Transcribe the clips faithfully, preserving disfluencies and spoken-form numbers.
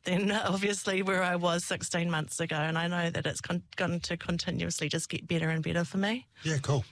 than obviously where I was sixteen months ago. And I know that it's con- going to continuously just get better and better for me. Yeah, cool.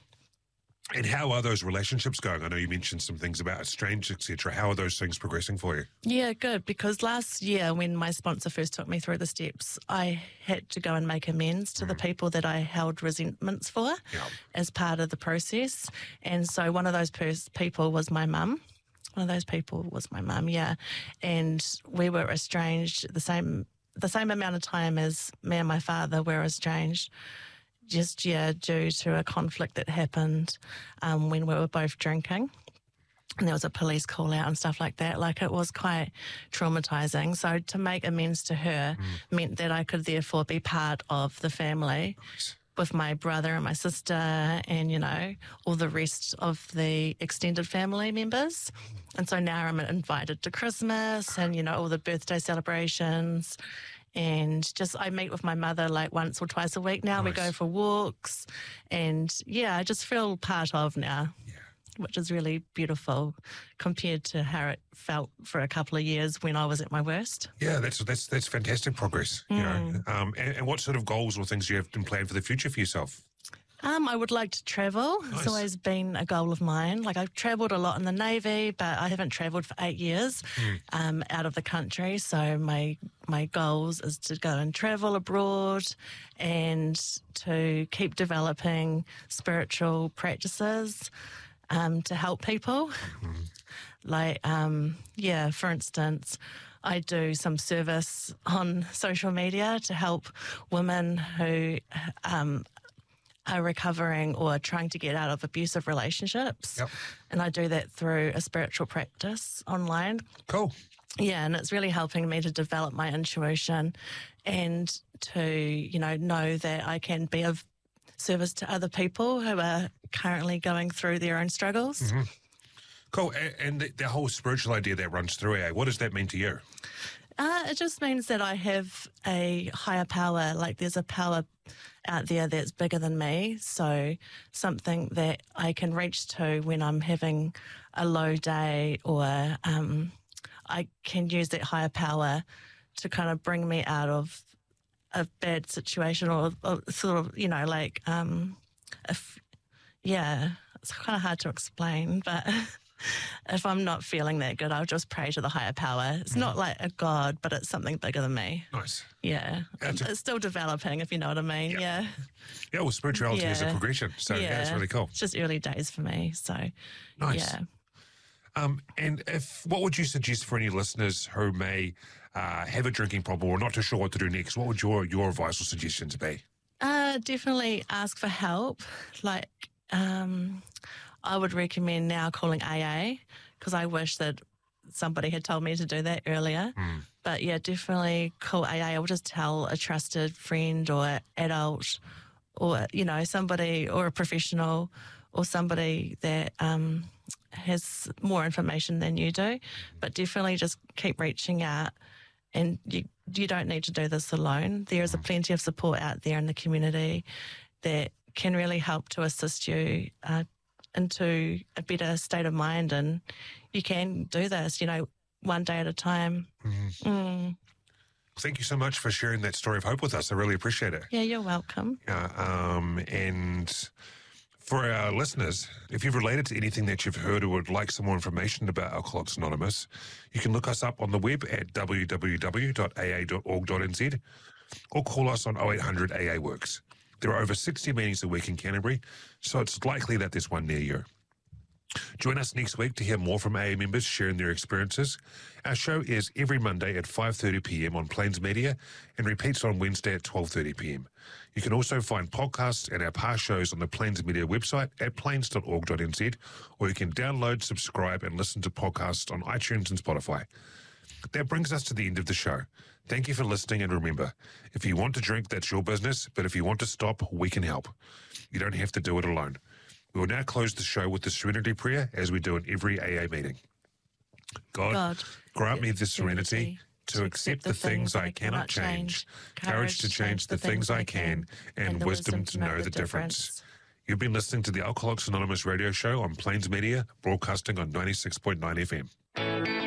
And how are those relationships going? I know you mentioned some things about estranged, et cetera. How are those things progressing for you? Yeah, good. Because last year when my sponsor first took me through the steps, I had to go and make amends to mm. the people that I held resentments for yeah. as part of the process. And so one of those pers- people was my mum. One of those people was my mum, yeah. And we were estranged the same the same amount of time as me and my father were estranged. Just, yeah, due to a conflict that happened um, when we were both drinking. And there was a police call out and stuff like that. Like, it was quite traumatising. So to make amends to her mm. meant that I could therefore be part of the family nice. with my brother and my sister and, you know, all the rest of the extended family members. And so now I'm invited to Christmas and, you know, all the birthday celebrations. And just I meet with my mother like once or twice a week now. Nice. We go for walks. And, yeah, I just feel part of now, yeah. which is really beautiful compared to how it felt for a couple of years when I was at my worst. Yeah, that's that's that's fantastic progress. You Mm. know, um, and, and what sort of goals or things do you have in plan for the future for yourself? Um, I would like to travel. Nice. It's always been a goal of mine. Like, I've travelled a lot in the Navy, but I haven't travelled for eight years Mm. um, out of the country. So my my goals is to go and travel abroad and to keep developing spiritual practices um, to help people. Mm-hmm. Like, um, yeah, for instance, I do some service on social media to help women who um, are recovering or trying to get out of abusive relationships. Yep. And I do that through a spiritual practice online. Cool. Yeah, and it's really helping me to develop my intuition and to, you know, know that I can be of service to other people who are currently going through their own struggles. Mm-hmm. Cool. And the, the whole spiritual idea that runs through it, what does that mean to you? Uh, it just means that I have a higher power, like there's a power out there that's bigger than me, so something that I can reach to when I'm having a low day, or um, I can use that higher power to kind of bring me out of a bad situation, or, or sort of, you know, like, um, if, yeah, it's kind of hard to explain, but... if I'm not feeling that good, I'll just pray to the higher power. It's mm. not like a God, but it's something bigger than me. Nice. Yeah. It's, a, it's still developing, if you know what I mean. Yeah. Yeah. Yeah, well, spirituality yeah. is a progression. So yeah. That's really cool. It's just early days for me. So, nice. Yeah. Um, and if what would you suggest for any listeners who may uh, have a drinking problem or not too sure what to do next? What would your, your advice or suggestions be? Uh, definitely ask for help. Like, um... I would recommend now calling A A, because I wish that somebody had told me to do that earlier. Mm. But yeah, definitely call A A, or just tell a trusted friend or adult, or, you know, somebody, or a professional, or somebody that um, has more information than you do. But definitely just keep reaching out, and you you don't need to do this alone. There is a plenty of support out there in the community that can really help to assist you uh, into a better state of mind, and you can do this, you know, one day at a time. Mm-hmm. Mm. Thank you so much for sharing that story of hope with us. I really appreciate it. Yeah, you're welcome. Yeah, um, and for our listeners, if you've related to anything that you've heard or would like some more information about Alcoholics Anonymous, you can look us up on the web at w w w dot a a dot org dot n z or call us on oh eight hundred A A Works. There are over sixty meetings a week in Canterbury, so it's likely that there's one near you. Join us next week to hear more from A A members sharing their experiences. Our show is every Monday at five thirty p m on Plains Media and repeats on Wednesday at twelve thirty p m. You can also find podcasts and our past shows on the Plains Media website at plains dot org dot n z, or you can download, subscribe and listen to podcasts on iTunes and Spotify. That brings us to the end of the show. Thank you for listening, and remember, if you want to drink, that's your business, but if you want to stop, we can help. You don't have to do it alone. We will now close the show with the Serenity Prayer, as we do in every A A meeting. God, God grant me the serenity to accept the things I cannot change, courage to change the things I can, and wisdom to know the difference. You've been listening to the Alcoholics Anonymous radio show on Plains Media, broadcasting on ninety-six point nine F M.